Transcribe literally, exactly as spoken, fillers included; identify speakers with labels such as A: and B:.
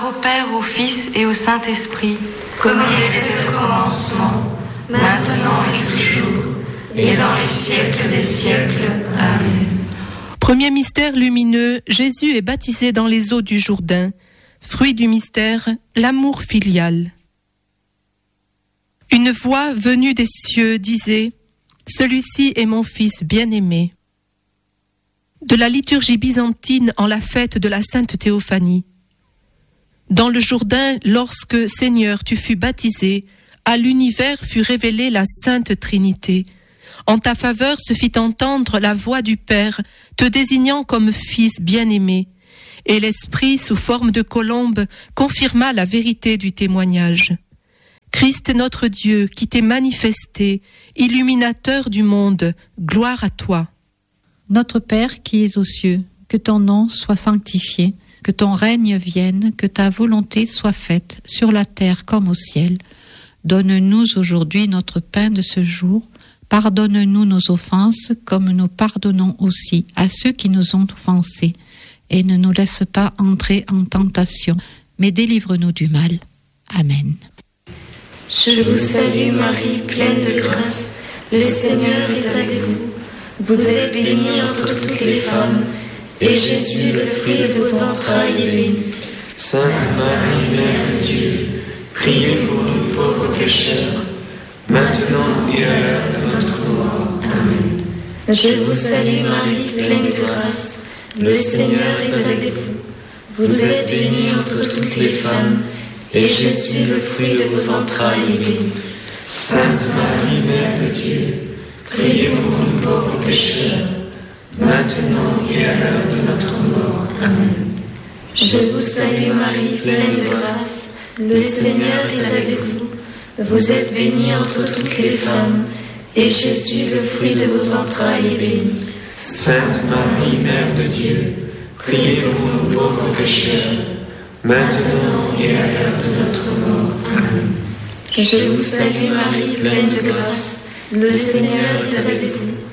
A: Au Père, au Fils et au Saint-Esprit, comme il était au commencement, maintenant et toujours, et dans les siècles des siècles. Amen.
B: Premier mystère lumineux, Jésus est baptisé dans les eaux du Jourdain. Fruit du mystère, l'amour filial. Une voix venue des cieux disait « Celui-ci est mon Fils bien-aimé ». De la liturgie byzantine en la fête de la Sainte Théophanie. Dans le Jourdain, lorsque, Seigneur, tu fus baptisé, à l'univers fut révélée la Sainte Trinité. En ta faveur se fit entendre la voix du Père, te désignant comme Fils bien-aimé. Et l'Esprit, sous forme de colombe, confirma la vérité du témoignage. Christ notre Dieu, qui t'est manifesté, illuminateur du monde, gloire à toi.
C: Notre Père qui es aux cieux, que ton nom soit sanctifié, que ton règne vienne, que ta volonté soit faite, sur la terre comme au ciel. Donne-nous aujourd'hui notre pain de ce jour. Pardonne-nous nos offenses, comme nous pardonnons aussi à ceux qui nous ont offensés. Et ne nous laisse pas entrer en tentation, mais délivre-nous du mal. Amen.
D: Je vous salue Marie, pleine de grâce, le Seigneur est avec vous. Vous êtes bénie entre toutes les femmes, et Jésus, le fruit de vos entrailles, est béni.
E: Sainte Marie, Mère de Dieu, priez pour nous pauvres pécheurs, maintenant et à l'heure de notre mort. Amen.
D: Je vous salue Marie, pleine de grâce, le Seigneur est avec vous. Vous êtes bénie entre toutes les femmes, et Jésus, le fruit de vos entrailles, est béni.
E: Sainte Marie, Mère de Dieu, priez pour nous pauvres pécheurs, maintenant et à l'heure de notre mort. Amen.
D: Je vous salue Marie, pleine de grâce, le Seigneur est avec vous. Vous êtes bénie entre toutes les femmes, et Jésus, le fruit de vos entrailles, est béni.
E: Sainte Marie, Mère de Dieu, priez pour nous pauvres pécheurs, maintenant et à l'heure de notre mort. Amen.
D: Je vous salue Marie, pleine de grâce, le Seigneur est avec vous.